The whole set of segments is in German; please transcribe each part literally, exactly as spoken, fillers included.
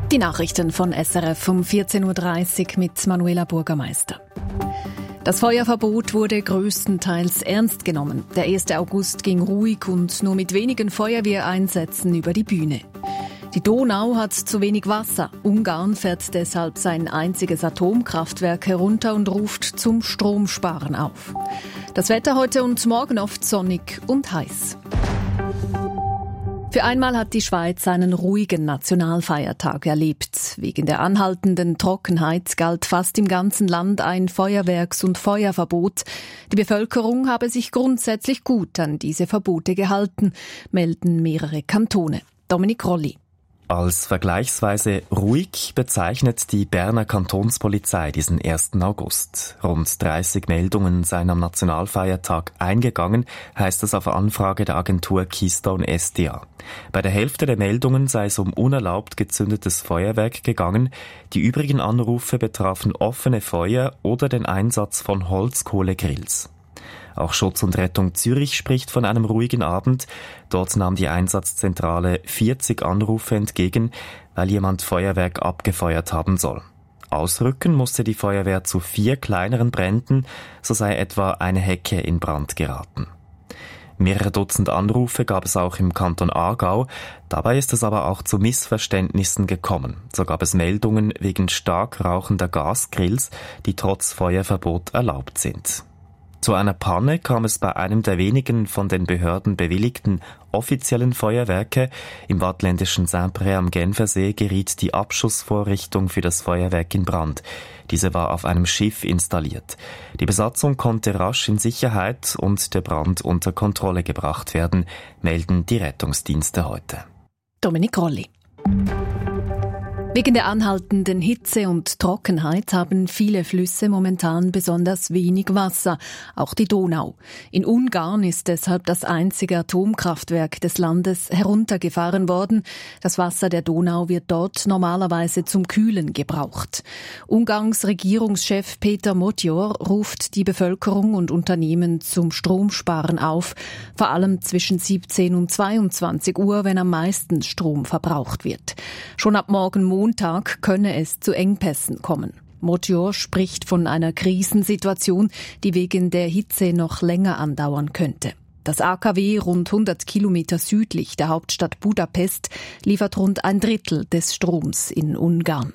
Die Nachrichten von S R F um vierzehn Uhr dreißig mit Manuela Bürgermeister. Das Feuerverbot wurde größtenteils ernst genommen. Der erste August ging ruhig und nur mit wenigen Feuerwehreinsätzen über die Bühne. Die Donau hat zu wenig Wasser. Ungarn fährt deshalb sein einziges Atomkraftwerk herunter und ruft zum Stromsparen auf. Das Wetter heute und morgen oft sonnig und heiß. Für einmal hat die Schweiz einen ruhigen Nationalfeiertag erlebt. Wegen der anhaltenden Trockenheit galt fast im ganzen Land ein Feuerwerks- und Feuerverbot. Die Bevölkerung habe sich grundsätzlich gut an diese Verbote gehalten, melden mehrere Kantone. Dominik Rolli. Als vergleichsweise ruhig bezeichnet die Berner Kantonspolizei diesen ersten August. Rund dreißig Meldungen seien am Nationalfeiertag eingegangen, heißt es auf Anfrage der Agentur Keystone S D A. Bei der Hälfte der Meldungen sei es um unerlaubt gezündetes Feuerwerk gegangen. Die übrigen Anrufe betrafen offene Feuer oder den Einsatz von Holzkohlegrills. Auch Schutz und Rettung Zürich spricht von einem ruhigen Abend. Dort nahm die Einsatzzentrale vierzig Anrufe entgegen, weil jemand Feuerwerk abgefeuert haben soll. Ausrücken musste die Feuerwehr zu vier kleineren Bränden, so sei etwa eine Hecke in Brand geraten. Mehrere Dutzend Anrufe gab es auch im Kanton Aargau. Dabei ist es aber auch zu Missverständnissen gekommen. So gab es Meldungen wegen stark rauchender Gasgrills, die trotz Feuerverbot erlaubt sind. Zu einer Panne kam es bei einem der wenigen von den Behörden bewilligten offiziellen Feuerwerke. Im waadtländischen Saint-Pré am Genfersee geriet die Abschussvorrichtung für das Feuerwerk in Brand. Diese war auf einem Schiff installiert. Die Besatzung konnte rasch in Sicherheit und der Brand unter Kontrolle gebracht werden, melden die Rettungsdienste heute. Dominik Rolli. Wegen der anhaltenden Hitze und Trockenheit haben viele Flüsse momentan besonders wenig Wasser, auch die Donau. In Ungarn ist deshalb das einzige Atomkraftwerk des Landes heruntergefahren worden. Das Wasser der Donau wird dort normalerweise zum Kühlen gebraucht. Ungarns Regierungschef Peter Motyor ruft die Bevölkerung und Unternehmen zum Stromsparen auf, vor allem zwischen siebzehn und zweiundzwanzig Uhr, wenn am meisten Strom verbraucht wird. Schon ab morgen Montag Montag könne es zu Engpässen kommen. Motyor spricht von einer Krisensituation, die wegen der Hitze noch länger andauern könnte. Das A K W rund hundert Kilometer südlich der Hauptstadt Budapest liefert rund ein Drittel des Stroms in Ungarn.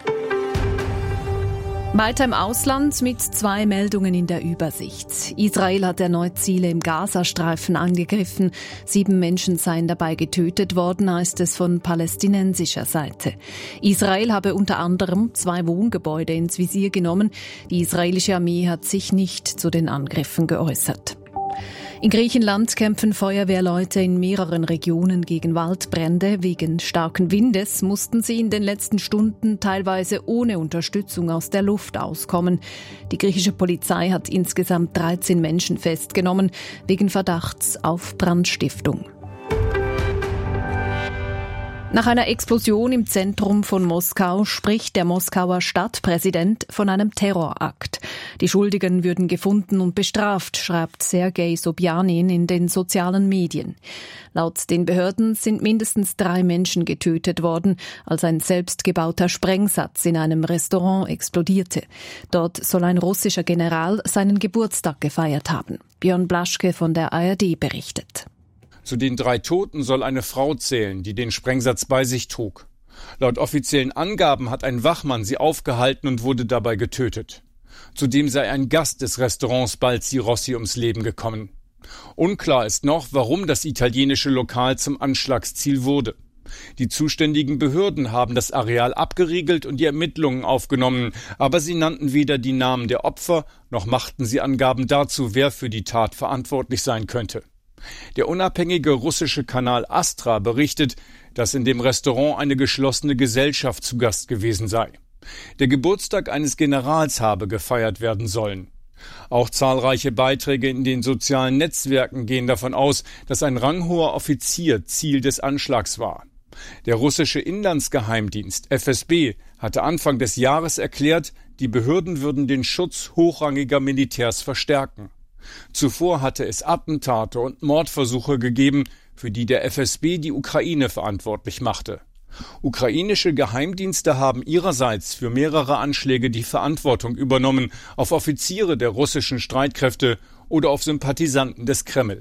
Weiter im Ausland mit zwei Meldungen in der Übersicht. Israel hat erneut Ziele im Gazastreifen angegriffen. Sieben Menschen seien dabei getötet worden, heißt es von palästinensischer Seite. Israel habe unter anderem zwei Wohngebäude ins Visier genommen. Die israelische Armee hat sich nicht zu den Angriffen geäußert. In Griechenland kämpfen Feuerwehrleute in mehreren Regionen gegen Waldbrände. Wegen starken Windes mussten sie in den letzten Stunden teilweise ohne Unterstützung aus der Luft auskommen. Die griechische Polizei hat insgesamt dreizehn Menschen festgenommen, wegen Verdachts auf Brandstiftung. Nach einer Explosion im Zentrum von Moskau spricht der Moskauer Stadtpräsident von einem Terrorakt. Die Schuldigen würden gefunden und bestraft, schreibt Sergei Sobjanin in den sozialen Medien. Laut den Behörden sind mindestens drei Menschen getötet worden, als ein selbstgebauter Sprengsatz in einem Restaurant explodierte. Dort soll ein russischer General seinen Geburtstag gefeiert haben. Björn Blaschke von der A R D berichtet. Zu den drei Toten soll eine Frau zählen, die den Sprengsatz bei sich trug. Laut offiziellen Angaben hat ein Wachmann sie aufgehalten und wurde dabei getötet. Zudem sei ein Gast des Restaurants Balzi Rossi ums Leben gekommen. Unklar ist noch, warum das italienische Lokal zum Anschlagsziel wurde. Die zuständigen Behörden haben das Areal abgeriegelt und die Ermittlungen aufgenommen, aber sie nannten weder die Namen der Opfer, noch machten sie Angaben dazu, wer für die Tat verantwortlich sein könnte. Der unabhängige russische Kanal Astra berichtet, dass in dem Restaurant eine geschlossene Gesellschaft zu Gast gewesen sei. Der Geburtstag eines Generals habe gefeiert werden sollen. Auch zahlreiche Beiträge in den sozialen Netzwerken gehen davon aus, dass ein ranghoher Offizier Ziel des Anschlags war. Der russische Inlandsgeheimdienst F S B hatte Anfang des Jahres erklärt, die Behörden würden den Schutz hochrangiger Militärs verstärken. Zuvor hatte es Attentate und Mordversuche gegeben, für die der F S B die Ukraine verantwortlich machte. Ukrainische Geheimdienste haben ihrerseits für mehrere Anschläge die Verantwortung übernommen, auf Offiziere der russischen Streitkräfte oder auf Sympathisanten des Kreml.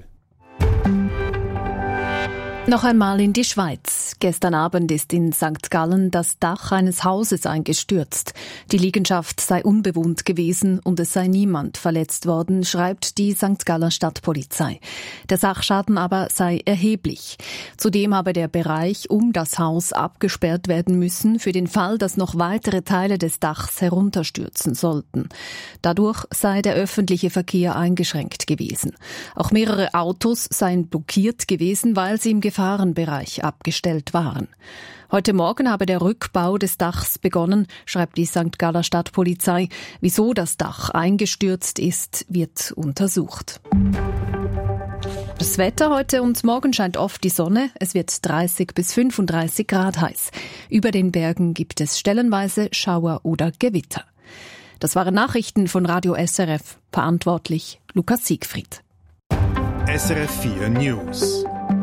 Noch einmal in die Schweiz. Gestern Abend ist in Sankt Gallen das Dach eines Hauses eingestürzt. Die Liegenschaft sei unbewohnt gewesen und es sei niemand verletzt worden, schreibt die Sankt Galler Stadtpolizei. Der Sachschaden aber sei erheblich. Zudem habe der Bereich um das Haus abgesperrt werden müssen, für den Fall, dass noch weitere Teile des Dachs herunterstürzen sollten. Dadurch sei der öffentliche Verkehr eingeschränkt gewesen. Auch mehrere Autos seien blockiert gewesen, weil sie im Gefahrenbereich abgestellt waren. Heute Morgen habe der Rückbau des Dachs begonnen, schreibt die Sankt Galler Stadtpolizei. Wieso das Dach eingestürzt ist, wird untersucht. Das Wetter heute und morgen scheint oft die Sonne. Es wird dreißig bis fünfunddreißig Grad heiß. Über den Bergen gibt es stellenweise Schauer oder Gewitter. Das waren Nachrichten von Radio S R F. Verantwortlich Lukas Siegfried. S R F vier News.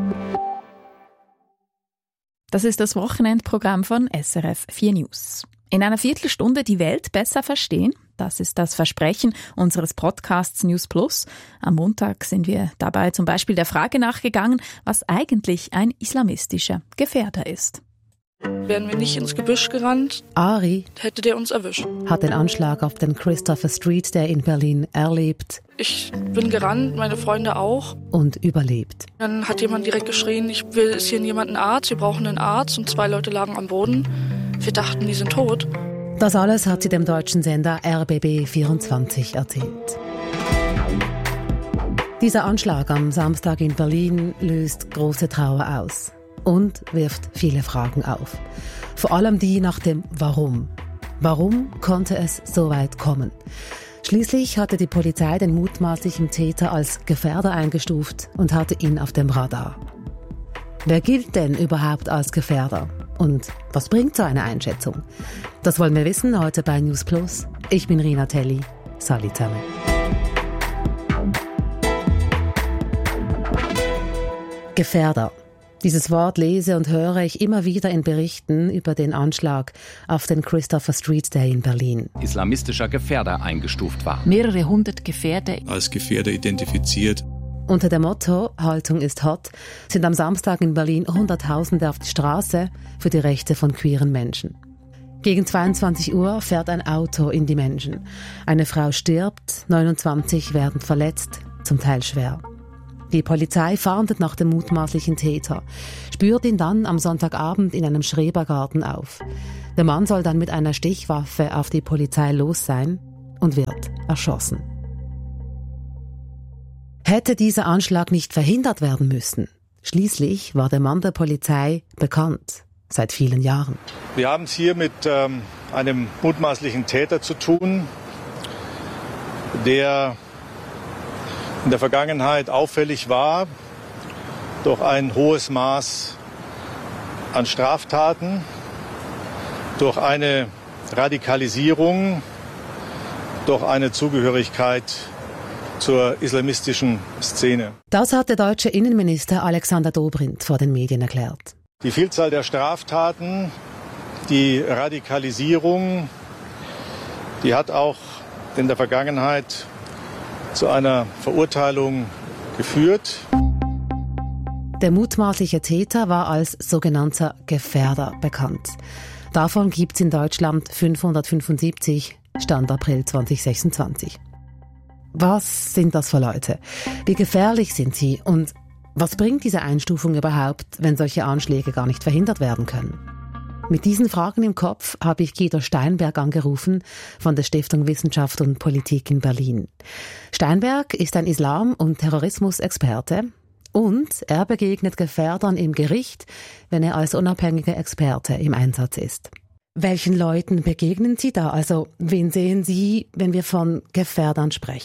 Das ist das Wochenendprogramm von S R F vier News. In einer Viertelstunde die Welt besser verstehen. Das ist das Versprechen unseres Podcasts News Plus. Am Montag sind wir dabei zum Beispiel der Frage nachgegangen, was eigentlich ein islamistischer Gefährder ist. Wären wir nicht ins Gebüsch gerannt, Ari hätte der uns erwischt. hat den Anschlag auf den Christopher Street Day in Berlin erlebt Ich bin gerannt, meine Freunde auch. und überlebt. Dann hat jemand direkt geschrien, ich will, ist hier jemand ein Arzt, wir brauchen einen Arzt. Und zwei Leute lagen am Boden. Wir dachten, die sind tot. Das alles hat sie dem deutschen Sender R B B vierundzwanzig erzählt. Dieser Anschlag am Samstag in Berlin löst große Trauer aus und wirft viele Fragen auf. Vor allem die nach dem Warum. Warum konnte es so weit kommen? Schließlich hatte die Polizei den mutmaßlichen Täter als Gefährder eingestuft und hatte ihn auf dem Radar. Wer gilt denn überhaupt als Gefährder? Und was bringt so eine Einschätzung? Das wollen wir wissen heute bei News Plus. Ich bin Rina Telli. Salut zusammen. Gefährder. Dieses Wort lese und höre ich immer wieder in Berichten über den Anschlag auf den Christopher Street Day in Berlin. Islamistischer Gefährder eingestuft war. Mehrere hundert Gefährder als Gefährder identifiziert. Unter dem Motto Haltung ist hot sind am Samstag in Berlin Hunderttausende auf die Straße für die Rechte von queeren Menschen. Gegen zweiundzwanzig Uhr fährt ein Auto in die Menschen. Eine Frau stirbt, neunundzwanzig werden verletzt, zum Teil schwer. Die Polizei fahndet nach dem mutmaßlichen Täter, spürt ihn dann am Sonntagabend in einem Schrebergarten auf. Der Mann soll dann mit einer Stichwaffe auf die Polizei los sein und wird erschossen. Hätte dieser Anschlag nicht verhindert werden müssen? Schließlich war der Mann der Polizei bekannt, seit vielen Jahren. Wir haben es hier mit ähm, einem mutmaßlichen Täter zu tun, der in der Vergangenheit auffällig war durch ein hohes Maß an Straftaten, durch eine Radikalisierung, durch eine Zugehörigkeit zur islamistischen Szene. Das hat der deutsche Innenminister Alexander Dobrindt vor den Medien erklärt. Die Vielzahl der Straftaten, die Radikalisierung, die hat auch in der Vergangenheit zu einer Verurteilung geführt. Der mutmaßliche Täter war als sogenannter Gefährder bekannt. Davon gibt es in Deutschland fünfhundertfünfundsiebzig, Stand April zweitausendsechsundzwanzig. Was sind das für Leute? Wie gefährlich sind sie? Und was bringt diese Einstufung überhaupt, wenn solche Anschläge gar nicht verhindert werden können? Mit diesen Fragen im Kopf habe ich Guido Steinberg angerufen von der Stiftung Wissenschaft und Politik in Berlin. Steinberg ist ein Islam- und Terrorismusexperte und er begegnet Gefährdern im Gericht, wenn er als unabhängiger Experte im Einsatz ist. Welchen Leuten begegnen Sie da? Also wen sehen Sie, wenn wir von Gefährdern sprechen?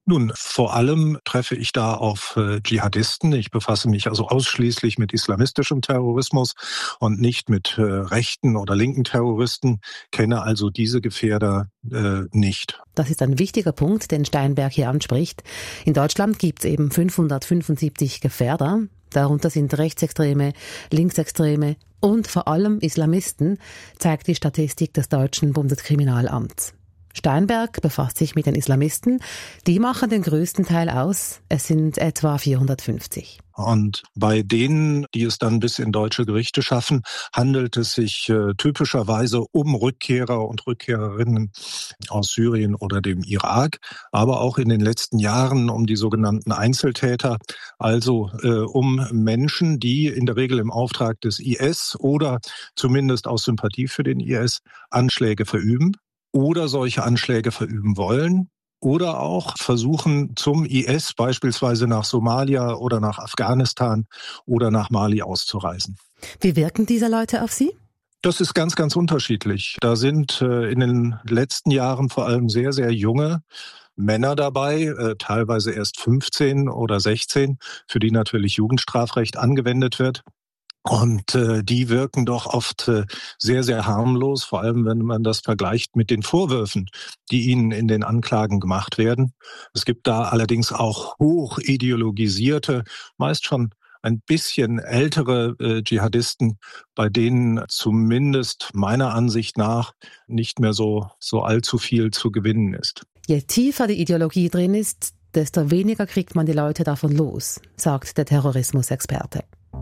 Nun, vor allem treffe ich da auf äh, Dschihadisten. Ich befasse mich also ausschließlich mit islamistischem Terrorismus und nicht mit äh, rechten oder linken Terroristen, kenne also diese Gefährder äh, nicht. Das ist ein wichtiger Punkt, den Steinberg hier anspricht. In Deutschland gibt es eben fünfhundertfünfundsiebzig Gefährder. Darunter sind Rechtsextreme, Linksextreme und vor allem Islamisten, zeigt die Statistik des deutschen Bundeskriminalamts. Steinberg befasst sich mit den Islamisten. Die machen den größten Teil aus. Es sind etwa vierhundertfünfzig. Und bei denen, die es dann bis in deutsche Gerichte schaffen, handelt es sich äh, typischerweise um Rückkehrer und Rückkehrerinnen aus Syrien oder dem Irak, aber auch in den letzten Jahren um die sogenannten Einzeltäter, also äh, um Menschen, die in der Regel im Auftrag des I S oder zumindest aus Sympathie für den I S Anschläge verüben oder solche Anschläge verüben wollen. Oder auch versuchen, zum I S beispielsweise nach Somalia oder nach Afghanistan oder nach Mali auszureisen. Wie wirken diese Leute auf Sie? Das ist ganz, ganz unterschiedlich. Da sind äh, in den letzten Jahren vor allem sehr, sehr junge Männer dabei, äh, teilweise erst fünfzehn oder sechzehn, für die natürlich Jugendstrafrecht angewendet wird. Und äh, die wirken doch oft äh, sehr, sehr harmlos, vor allem wenn man das vergleicht mit den Vorwürfen, die ihnen in den Anklagen gemacht werden. Es gibt da allerdings auch hoch ideologisierte, meist schon ein bisschen ältere äh, Dschihadisten, bei denen zumindest meiner Ansicht nach nicht mehr so, so allzu viel zu gewinnen ist. Je tiefer die Ideologie drin ist, desto weniger kriegt man die Leute davon los, sagt der Terrorismusexperte.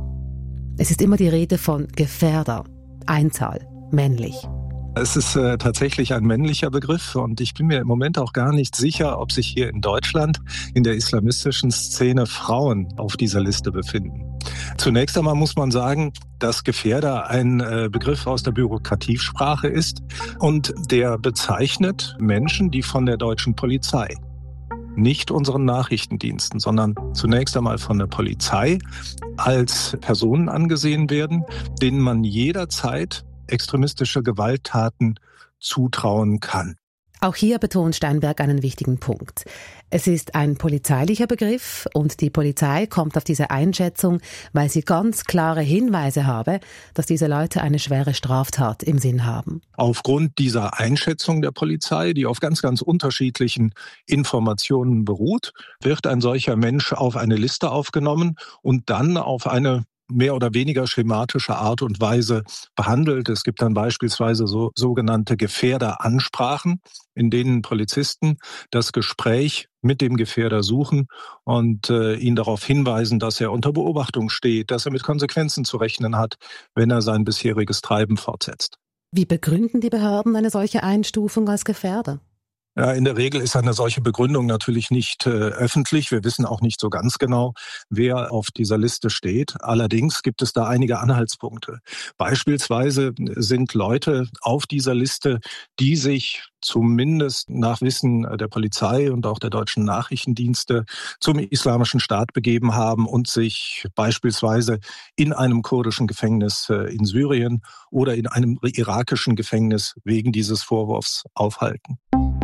Es ist immer die Rede von Gefährder, Einzahl, männlich. Es ist äh, tatsächlich ein männlicher Begriff und ich bin mir im Moment auch gar nicht sicher, ob sich hier in Deutschland in der islamistischen Szene Frauen auf dieser Liste befinden. Zunächst einmal muss man sagen, dass Gefährder ein äh, Begriff aus der Bürokratiesprache ist und der bezeichnet Menschen, die von der deutschen Polizei, nicht unseren Nachrichtendiensten, sondern zunächst einmal von der Polizei als Personen angesehen werden, denen man jederzeit extremistische Gewalttaten zutrauen kann. Auch hier betont Steinberg einen wichtigen Punkt. Es ist ein polizeilicher Begriff und die Polizei kommt auf diese Einschätzung, weil sie ganz klare Hinweise habe, dass diese Leute eine schwere Straftat im Sinn haben. Aufgrund dieser Einschätzung der Polizei, die auf ganz, ganz unterschiedlichen Informationen beruht, wird ein solcher Mensch auf eine Liste aufgenommen und dann auf eine mehr oder weniger schematische Art und Weise behandelt. Es gibt dann beispielsweise so sogenannte Gefährderansprachen, in denen Polizisten das Gespräch mit dem Gefährder suchen und äh, ihn darauf hinweisen, dass er unter Beobachtung steht, dass er mit Konsequenzen zu rechnen hat, wenn er sein bisheriges Treiben fortsetzt. Wie begründen die Behörden eine solche Einstufung als Gefährder? Ja, in der Regel ist eine solche Begründung natürlich nicht äh, öffentlich. Wir wissen auch nicht so ganz genau, wer auf dieser Liste steht. Allerdings gibt es da einige Anhaltspunkte. Beispielsweise sind Leute auf dieser Liste, die sich zumindest nach Wissen der Polizei und auch der deutschen Nachrichtendienste zum Islamischen Staat begeben haben und sich beispielsweise in einem kurdischen Gefängnis in Syrien oder in einem irakischen Gefängnis wegen dieses Vorwurfs aufhalten.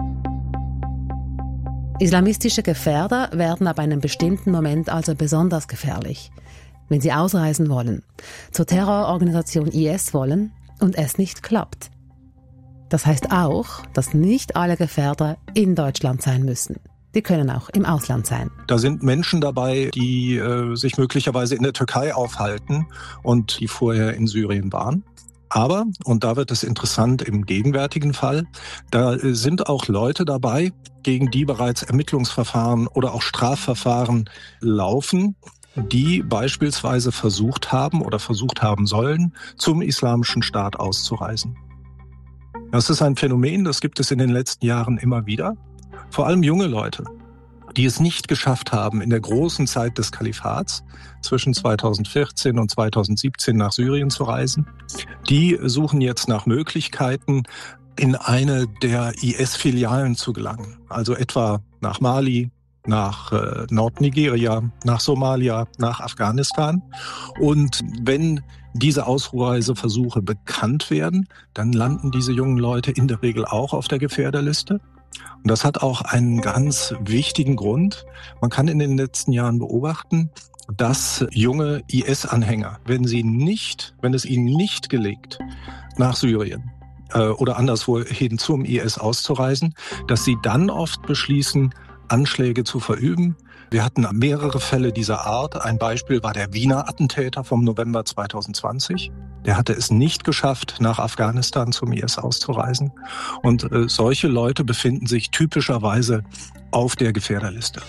Islamistische Gefährder werden ab einem bestimmten Moment also besonders gefährlich, wenn sie ausreisen wollen, zur Terrororganisation I S wollen und es nicht klappt. Das heißt auch, dass nicht alle Gefährder in Deutschland sein müssen. Die können auch im Ausland sein. Da sind Menschen dabei, die äh, sich möglicherweise in der Türkei aufhalten und die vorher in Syrien waren. Aber, und da wird es interessant im gegenwärtigen Fall, da sind auch Leute dabei, gegen die bereits Ermittlungsverfahren oder auch Strafverfahren laufen, die beispielsweise versucht haben oder versucht haben sollen, zum Islamischen Staat auszureisen. Das ist ein Phänomen, das gibt es in den letzten Jahren immer wieder. Vor allem junge Leute, die es nicht geschafft haben, in der großen Zeit des Kalifats zwischen zweitausendvierzehn und zweitausendsiebzehn nach Syrien zu reisen. Die suchen jetzt nach Möglichkeiten, in eine der I S-Filialen zu gelangen. Also etwa nach Mali, nach äh, Nordnigeria, nach Somalia, nach Afghanistan. Und wenn diese Ausreiseversuche bekannt werden, dann landen diese jungen Leute in der Regel auch auf der Gefährderliste. Und das hat auch einen ganz wichtigen Grund. Man kann in den letzten Jahren beobachten, dass junge I S-Anhänger, wenn sie nicht, wenn es ihnen nicht gelingt, nach Syrien äh, oder anderswohin zum I S auszureisen, dass sie dann oft beschließen, Anschläge zu verüben. Wir hatten mehrere Fälle dieser Art. Ein Beispiel war der Wiener Attentäter vom November zwanzig zwanzig. Der hatte es nicht geschafft, nach Afghanistan zum I S auszureisen. Und äh, solche Leute befinden sich typischerweise auf der Gefährderliste.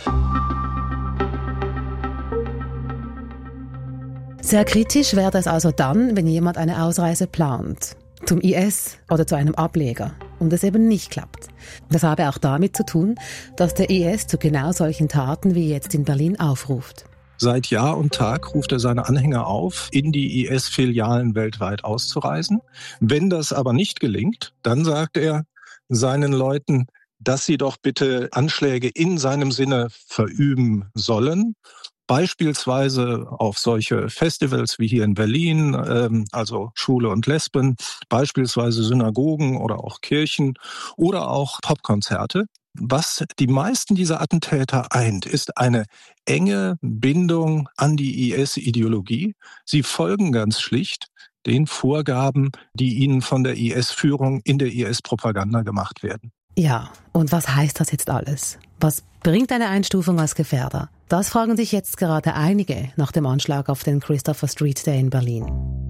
Sehr kritisch wäre das also dann, wenn jemand eine Ausreise plant, zum I S oder zu einem Ableger, und es eben nicht klappt. Das habe auch damit zu tun, dass der I S zu genau solchen Taten wie jetzt in Berlin aufruft. Seit Jahr und Tag ruft er seine Anhänger auf, in die I S-Filialen weltweit auszureisen. Wenn das aber nicht gelingt, dann sagt er seinen Leuten, dass sie doch bitte Anschläge in seinem Sinne verüben sollen. Beispielsweise auf solche Festivals wie hier in Berlin, ähm, also Schwule und Lesben, beispielsweise Synagogen oder auch Kirchen oder auch Popkonzerte. Was die meisten dieser Attentäter eint, ist eine enge Bindung an die I S-Ideologie. Sie folgen ganz schlicht den Vorgaben, die ihnen von der I S-Führung in der I S-Propaganda gemacht werden. Ja, und was heißt das jetzt alles? Was bringt eine Einstufung als Gefährder? Das fragen sich jetzt gerade einige nach dem Anschlag auf den Christopher Street Day in Berlin.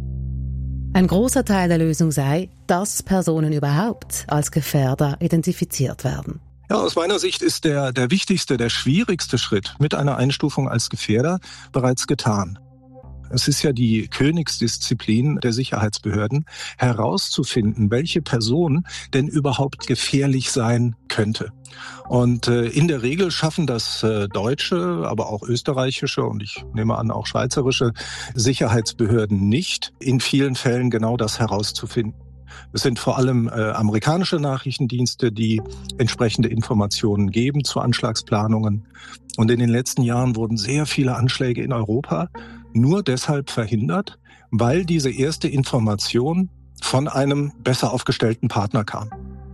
Ein großer Teil der Lösung sei, dass Personen überhaupt als Gefährder identifiziert werden. Ja, aus meiner Sicht ist der, der wichtigste, der schwierigste Schritt mit einer Einstufung als Gefährder bereits getan. Es ist ja die Königsdisziplin der Sicherheitsbehörden, herauszufinden, welche Person denn überhaupt gefährlich sein könnte. Und äh, in der Regel schaffen das äh, deutsche, aber auch österreichische und ich nehme an auch schweizerische Sicherheitsbehörden nicht, in vielen Fällen genau das herauszufinden. Es sind vor allem äh, amerikanische Nachrichtendienste, die entsprechende Informationen geben zu Anschlagsplanungen. Und in den letzten Jahren wurden sehr viele Anschläge in Europa nur deshalb verhindert, weil diese erste Information von einem besser aufgestellten Partner kam.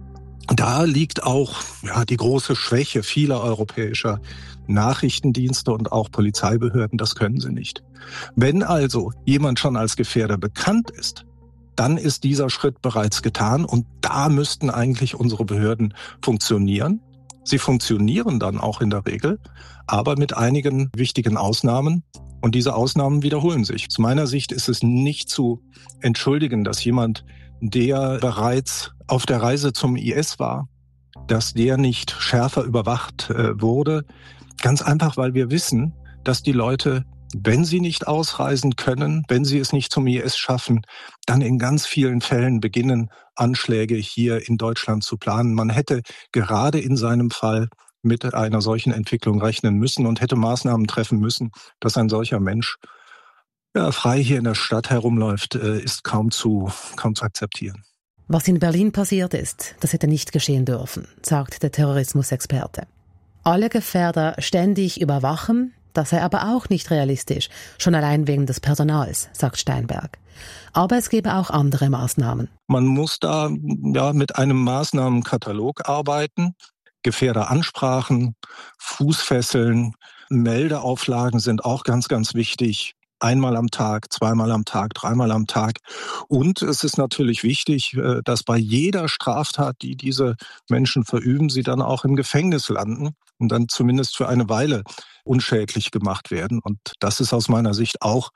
Da liegt auch ja, die große Schwäche vieler europäischer Nachrichtendienste und auch Polizeibehörden, das können sie nicht. Wenn also jemand schon als Gefährder bekannt ist, dann ist dieser Schritt bereits getan und da müssten eigentlich unsere Behörden funktionieren. Sie funktionieren dann auch in der Regel, aber mit einigen wichtigen Ausnahmen. Und diese Ausnahmen wiederholen sich. Aus meiner Sicht ist es nicht zu entschuldigen, dass jemand, der bereits auf der Reise zum I S war, dass der nicht schärfer überwacht äh, wurde. Ganz einfach, weil wir wissen, dass die Leute, wenn sie nicht ausreisen können, wenn sie es nicht zum I S schaffen, dann in ganz vielen Fällen beginnen, Anschläge hier in Deutschland zu planen. Man hätte gerade in seinem Fall mit einer solchen Entwicklung rechnen müssen und hätte Maßnahmen treffen müssen, dass ein solcher Mensch ja, frei hier in der Stadt herumläuft, ist kaum zu, kaum zu akzeptieren. Was in Berlin passiert ist, das hätte nicht geschehen dürfen, sagt der Terrorismusexperte. Alle Gefährder ständig überwachen, das sei aber auch nicht realistisch, schon allein wegen des Personals, sagt Steinberg. Aber es gäbe auch andere Maßnahmen. Man muss da ja mit einem Maßnahmenkatalog arbeiten. Gefährderansprachen, Fußfesseln, Meldeauflagen sind auch ganz, ganz wichtig. Einmal am Tag, zweimal am Tag, dreimal am Tag. Und es ist natürlich wichtig, dass bei jeder Straftat, die diese Menschen verüben, sie dann auch im Gefängnis landen und dann zumindest für eine Weile unschädlich gemacht werden. Und das ist aus meiner Sicht auch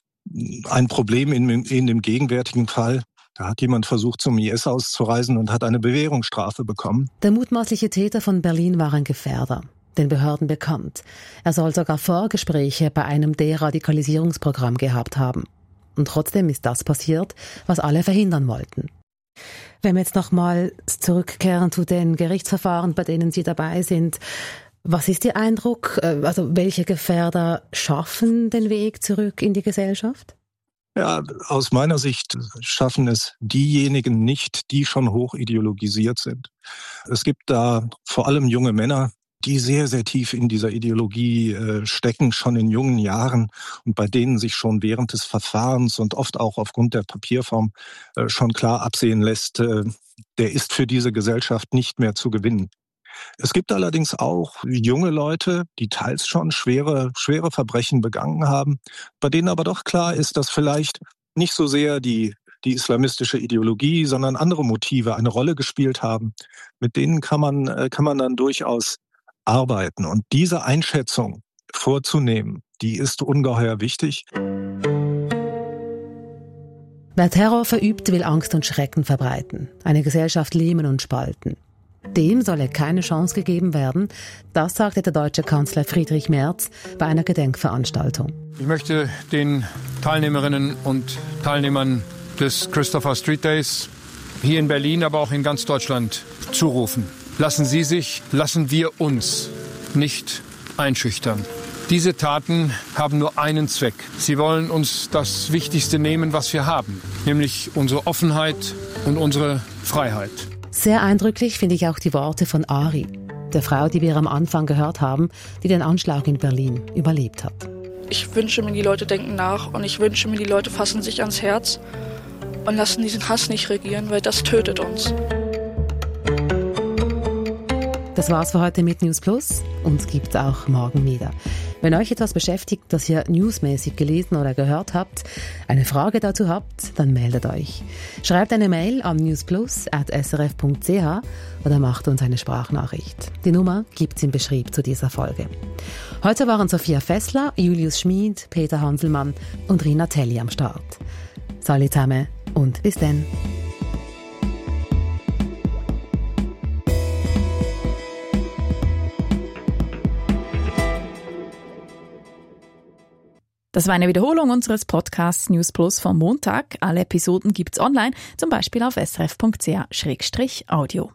ein Problem in, in dem gegenwärtigen Fall. Da hat jemand versucht, zum I S auszureisen und hat eine Bewährungsstrafe bekommen. Der mutmaßliche Täter von Berlin war ein Gefährder, den Behörden bekannt. Er soll sogar Vorgespräche bei einem Deradikalisierungsprogramm gehabt haben. Und trotzdem ist das passiert, was alle verhindern wollten. Wenn wir jetzt nochmal zurückkehren zu den Gerichtsverfahren, bei denen Sie dabei sind, was ist Ihr Eindruck? Also welche Gefährder schaffen den Weg zurück in die Gesellschaft? Ja, aus meiner Sicht schaffen es diejenigen nicht, die schon hoch ideologisiert sind. Es gibt da vor allem junge Männer, die sehr, sehr tief in dieser Ideologie äh, stecken, schon in jungen Jahren und bei denen sich schon während des Verfahrens und oft auch aufgrund der Papierform äh, schon klar absehen lässt, äh, der ist für diese Gesellschaft nicht mehr zu gewinnen. Es gibt allerdings auch junge Leute, die teils schon schwere, schwere Verbrechen begangen haben, bei denen aber doch klar ist, dass vielleicht nicht so sehr die, die islamistische Ideologie, sondern andere Motive eine Rolle gespielt haben. Mit denen kann man, kann man dann durchaus arbeiten. Und diese Einschätzung vorzunehmen, die ist ungeheuer wichtig. Wer Terror verübt, will Angst und Schrecken verbreiten, eine Gesellschaft lähmen und spalten. Dem solle keine Chance gegeben werden, das sagte der deutsche Kanzler Friedrich Merz bei einer Gedenkveranstaltung. Ich möchte den Teilnehmerinnen und Teilnehmern des Christopher Street Days hier in Berlin, aber auch in ganz Deutschland zurufen. Lassen Sie sich, lassen wir uns nicht einschüchtern. Diese Taten haben nur einen Zweck. Sie wollen uns das Wichtigste nehmen, was wir haben, nämlich unsere Offenheit und unsere Freiheit. Sehr eindrücklich finde ich auch die Worte von Ari, der Frau, die wir am Anfang gehört haben, die den Anschlag in Berlin überlebt hat. Ich wünsche mir, die Leute denken nach und ich wünsche mir, die Leute fassen sich ans Herz und lassen diesen Hass nicht regieren, weil das tötet uns. Das war's für heute mit News Plus. Uns gibt's auch morgen wieder. Wenn euch etwas beschäftigt, das ihr newsmäßig gelesen oder gehört habt, eine Frage dazu habt, dann meldet euch. Schreibt eine Mail an newsplus at s r f punkt c h oder macht uns eine Sprachnachricht. Die Nummer gibt's im Beschrieb zu dieser Folge. Heute waren Sophia Fessler, Julius Schmid, Peter Hanselmann und Rina Telli am Start. Salut zusammen und bis dann. Das war eine Wiederholung unseres Podcasts News Plus vom Montag. Alle Episoden gibt's online, zum Beispiel auf s r f punkt c h slash audio.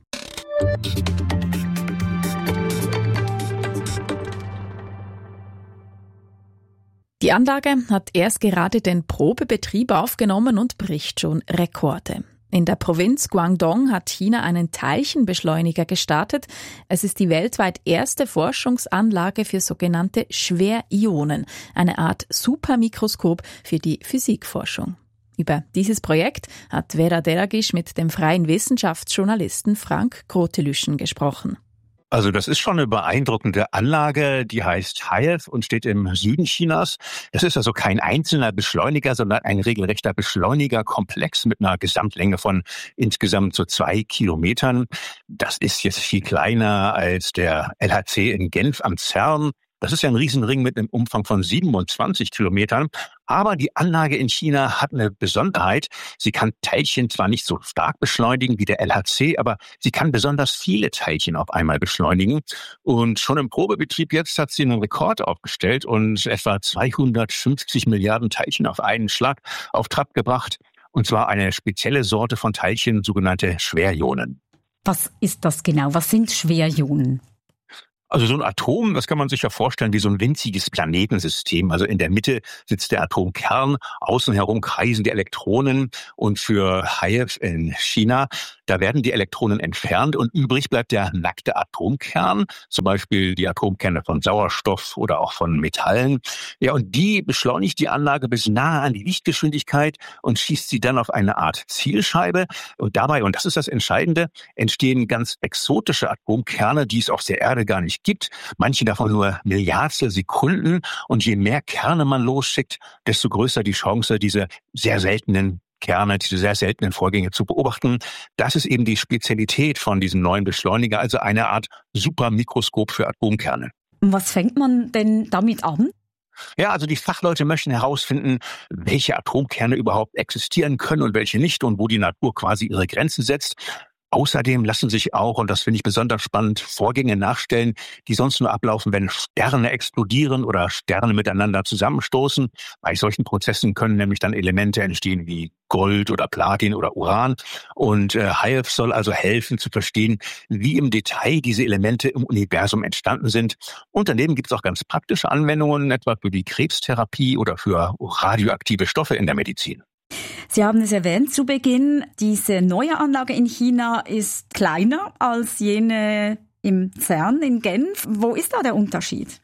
Die Anlage hat erst gerade den Probebetrieb aufgenommen und bricht schon Rekorde. In der Provinz Guangdong hat China einen Teilchenbeschleuniger gestartet. Es ist die weltweit erste Forschungsanlage für sogenannte Schwerionen, eine Art Supermikroskop für die Physikforschung. Über dieses Projekt hat Vera Deragisch mit dem freien Wissenschaftsjournalisten Frank Grotelüschen gesprochen. Also das ist schon eine beeindruckende Anlage, die heißt Hive und steht im Süden Chinas. Das ist also kein einzelner Beschleuniger, sondern ein regelrechter Beschleunigerkomplex mit einer Gesamtlänge von insgesamt so zwei Kilometern. Das ist jetzt viel kleiner als der L H C in Genf am CERN. Das ist ja ein Riesenring mit einem Umfang von siebenundzwanzig Kilometern. Aber die Anlage in China hat eine Besonderheit. Sie kann Teilchen zwar nicht so stark beschleunigen wie der L H C, aber sie kann besonders viele Teilchen auf einmal beschleunigen. Und schon im Probebetrieb jetzt hat sie einen Rekord aufgestellt und etwa zweihundertfünfzig Milliarden Teilchen auf einen Schlag auf Trab gebracht. Und zwar eine spezielle Sorte von Teilchen, sogenannte Schwerionen. Was ist das genau? Was sind Schwerionen? Also so ein Atom, das kann man sich ja vorstellen wie so ein winziges Planetensystem. Also in der Mitte sitzt der Atomkern, außen herum kreisen die Elektronen und für Hive in China, da werden die Elektronen entfernt und übrig bleibt der nackte Atomkern, zum Beispiel die Atomkerne von Sauerstoff oder auch von Metallen. Ja, und die beschleunigt die Anlage bis nahe an die Lichtgeschwindigkeit und schießt sie dann auf eine Art Zielscheibe. Und dabei, und das ist das Entscheidende, entstehen ganz exotische Atomkerne, die es auf der Erde gar nicht gibt. Manche davon nur Milliardstel Sekunden. Und je mehr Kerne man losschickt, desto größer die Chance, diese sehr seltenen Kerne, diese sehr seltenen Vorgänge zu beobachten. Das ist eben die Spezialität von diesem neuen Beschleuniger, also eine Art Supermikroskop für Atomkerne. Und was fängt man denn damit an? Ja, also die Fachleute möchten herausfinden, welche Atomkerne überhaupt existieren können und welche nicht und wo die Natur quasi ihre Grenzen setzt. Außerdem lassen sich auch, und das finde ich besonders spannend, Vorgänge nachstellen, die sonst nur ablaufen, wenn Sterne explodieren oder Sterne miteinander zusammenstoßen. Bei solchen Prozessen können nämlich dann Elemente entstehen wie Gold oder Platin oder Uran. Und äh, Hive soll also helfen zu verstehen, wie im Detail diese Elemente im Universum entstanden sind. Und daneben gibt es auch ganz praktische Anwendungen, etwa für die Krebstherapie oder für radioaktive Stoffe in der Medizin. Sie haben es erwähnt zu Beginn, diese neue Anlage in China ist kleiner als jene im CERN in Genf. Wo ist da der Unterschied?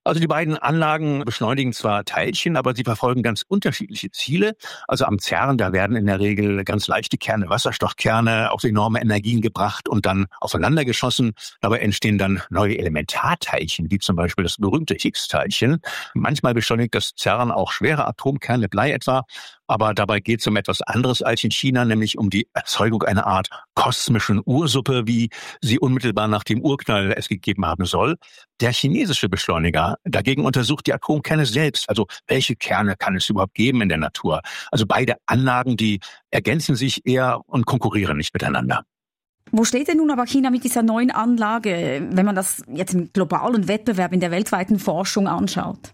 Also die beiden Anlagen beschleunigen zwar Teilchen, aber sie verfolgen ganz unterschiedliche Ziele. Also am CERN, da werden in der Regel ganz leichte Kerne, Wasserstoffkerne, auf enorme Energien gebracht und dann aufeinander geschossen. Dabei entstehen dann neue Elementarteilchen, wie zum Beispiel das berühmte Higgs-Teilchen. Manchmal beschleunigt das CERN auch schwere Atomkerne, Blei etwa. Aber dabei geht es um etwas anderes als in China, nämlich um die Erzeugung einer Art kosmischen Ursuppe, wie sie unmittelbar nach dem Urknall es gegeben haben soll. Der chinesische Beschleuniger dagegen untersucht die Atomkerne selbst. Also welche Kerne kann es überhaupt geben in der Natur? Also beide Anlagen, die ergänzen sich eher und konkurrieren nicht miteinander. Wo steht denn nun aber China mit dieser neuen Anlage, wenn man das jetzt im globalen Wettbewerb in der weltweiten Forschung anschaut?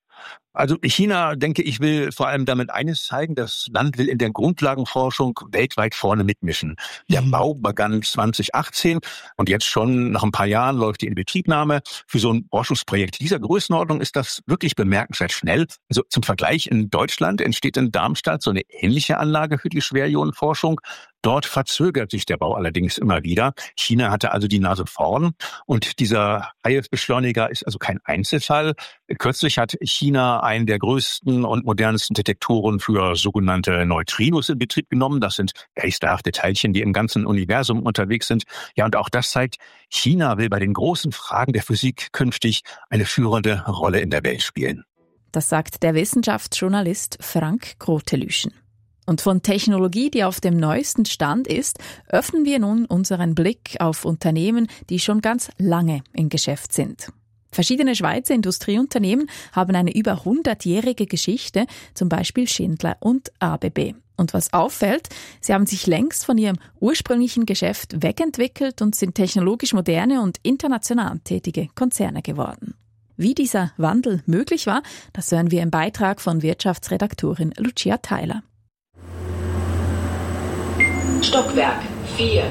Also China, denke ich, will vor allem damit eines zeigen, das Land will in der Grundlagenforschung weltweit vorne mitmischen. Der Bau begann zwanzig achtzehn und jetzt schon nach ein paar Jahren läuft die Inbetriebnahme. Für so ein Forschungsprojekt dieser Größenordnung ist das wirklich bemerkenswert schnell. Also zum Vergleich, in Deutschland entsteht in Darmstadt so eine ähnliche Anlage für die Schwerionenforschung. Dort verzögert sich der Bau allerdings immer wieder. China hatte also die Nase vorn und dieser H I F Beschleuniger ist also kein Einzelfall. Kürzlich hat China einen der größten und modernsten Detektoren für sogenannte Neutrinos in Betrieb genommen. Das sind geisterhafte Teilchen, die im ganzen Universum unterwegs sind. Ja, und auch das zeigt, China will bei den großen Fragen der Physik künftig eine führende Rolle in der Welt spielen. Das sagt der Wissenschaftsjournalist Frank Grotelüschen. Und von Technologie, die auf dem neuesten Stand ist, öffnen wir nun unseren Blick auf Unternehmen, die schon ganz lange im Geschäft sind. Verschiedene Schweizer Industrieunternehmen haben eine über hundertjährige Geschichte, zum Beispiel Schindler und A B B. Und was auffällt, sie haben sich längst von ihrem ursprünglichen Geschäft wegentwickelt und sind technologisch moderne und international tätige Konzerne geworden. Wie dieser Wandel möglich war, das hören wir im Beitrag von Wirtschaftsredaktorin Lucia Theiler. Stockwerk vier.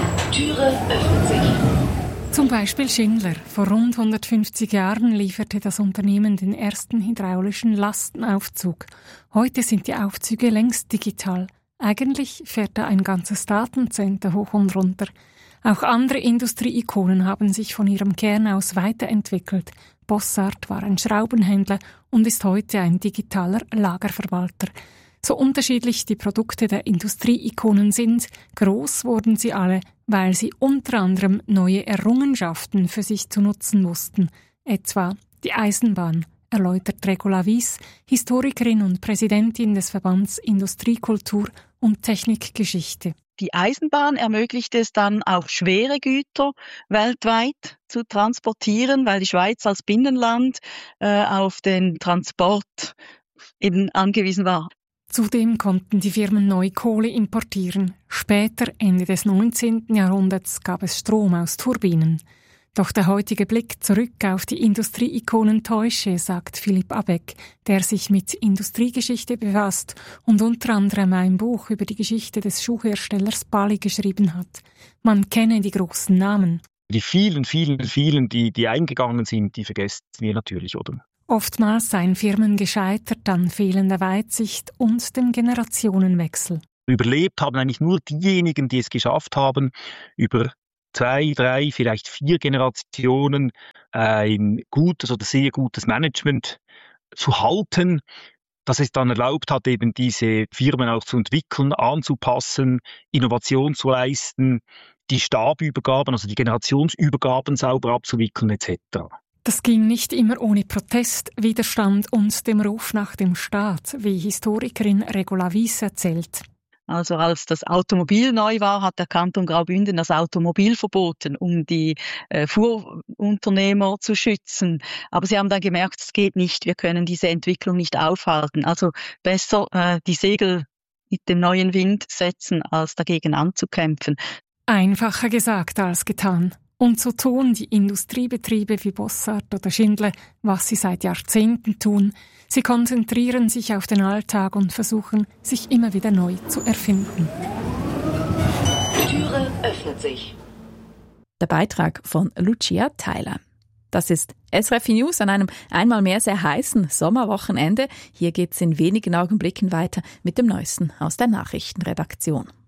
Türe öffnet sich. Zum Beispiel Schindler. Vor rund hundertfünfzig Jahren lieferte das Unternehmen den ersten hydraulischen Lastenaufzug. Heute sind die Aufzüge längst digital. Eigentlich fährt da ein ganzes Datencenter hoch und runter. Auch andere Industrieikonen haben sich von ihrem Kern aus weiterentwickelt. Bossart war ein Schraubenhändler und ist heute ein digitaler Lagerverwalter. So unterschiedlich die Produkte der Industrieikonen sind, groß wurden sie alle, weil sie unter anderem neue Errungenschaften für sich zu nutzen wussten, etwa die Eisenbahn, erläutert Regula Wies, Historikerin und Präsidentin des Verbands Industriekultur und Technikgeschichte. Die Eisenbahn ermöglicht es dann auch schwere Güter weltweit zu transportieren, weil die Schweiz als Binnenland äh, auf den Transport eben angewiesen war. Zudem konnten die Firmen neu Kohle importieren. Später, Ende des neunzehnten Jahrhunderts, gab es Strom aus Turbinen. Doch der heutige Blick zurück auf die Industrieikonen täusche, sagt Philipp Abeck, der sich mit Industriegeschichte befasst und unter anderem ein Buch über die Geschichte des Schuhherstellers Bali geschrieben hat. Man kenne die großen Namen. Die vielen, vielen, vielen, die, die eingegangen sind, die vergessen wir natürlich, oder? Oftmals seien Firmen gescheitert an fehlender Weitsicht und dem Generationenwechsel. Überlebt haben eigentlich nur diejenigen, die es geschafft haben, über zwei, drei, vielleicht vier Generationen ein gutes oder sehr gutes Management zu halten, das es dann erlaubt hat, eben diese Firmen auch zu entwickeln, anzupassen, Innovation zu leisten, die Stabübergaben, also die Generationsübergaben sauber abzuwickeln et cetera. Das ging nicht immer ohne Protest, Widerstand und dem Ruf nach dem Staat, wie Historikerin Regula Wies erzählt. Also als das Automobil neu war, hat der Kanton Graubünden das Automobil verboten, um die äh, Fuhrunternehmer zu schützen. Aber sie haben dann gemerkt, es geht nicht, wir können diese Entwicklung nicht aufhalten. Also besser äh, die Segel mit dem neuen Wind setzen, als dagegen anzukämpfen. Einfacher gesagt als getan. Und so tun die Industriebetriebe wie Bossart oder Schindler, was sie seit Jahrzehnten tun. Sie konzentrieren sich auf den Alltag und versuchen, sich immer wieder neu zu erfinden. Die Türe öffnet sich. Der Beitrag von Lucia Theiler. Das ist S R F News an einem einmal mehr sehr heißen Sommerwochenende. Hier geht's in wenigen Augenblicken weiter mit dem Neuesten aus der Nachrichtenredaktion.